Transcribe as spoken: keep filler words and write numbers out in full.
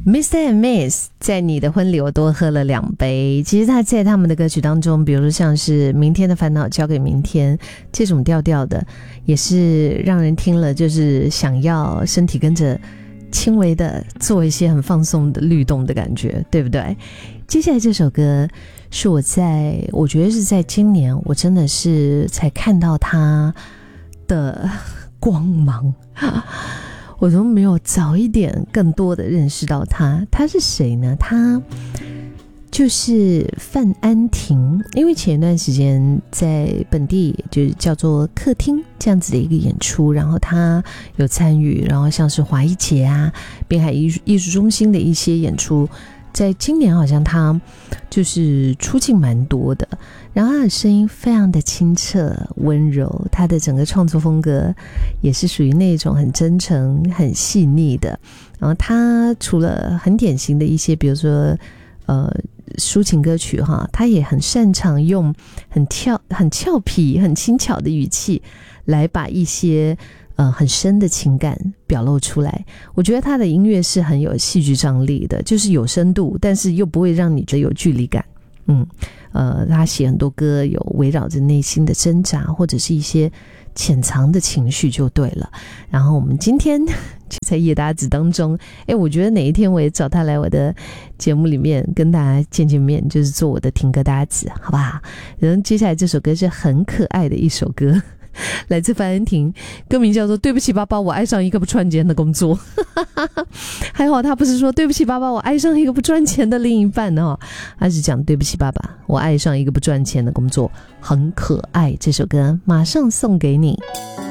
Mister and Miss 在你的婚礼我多喝了两杯。其实他在他们的歌曲当中，比如像是明天的烦恼交给明天这种调调的，也是让人听了就是想要身体跟着轻微的做一些很放松的律动的感觉，对不对？接下来这首歌是我在我觉得是在今年我真的是才看到他的光芒，我都没有早一点更多的认识到他。他是谁呢？他就是范安婷。因为前一段时间在本地就是叫做客厅这样子的一个演出，然后他有参与，然后像是华艺节啊、滨海艺术艺术中心的一些演出，在今年好像他就是出镜蛮多的，然后他的声音非常的清澈温柔，他的整个创作风格也是属于那种很真诚很细腻的。然后他除了很典型的一些比如说呃抒情歌曲哈，他也很擅长用很俏很俏皮很轻巧的语气来把一些呃，很深的情感表露出来。我觉得他的音乐是很有戏剧张力的，就是有深度，但是又不会让你觉得有距离感。嗯，呃，他写很多歌有围绕着内心的挣扎，或者是一些潜藏的情绪就对了。然后我们今天就在夜搭子当中，诶，我觉得哪一天我也找他来我的节目里面跟大家见见面，就是做我的听歌搭子，好不好？然后接下来这首歌是很可爱的一首歌，来自范安婷，歌名叫做对不起爸爸我爱上一个不赚钱的工作还好他不是说对不起爸爸我爱上一个不赚钱的另一半哦，他是讲对不起爸爸我爱上一个不赚钱的工作，很可爱。这首歌马上送给你。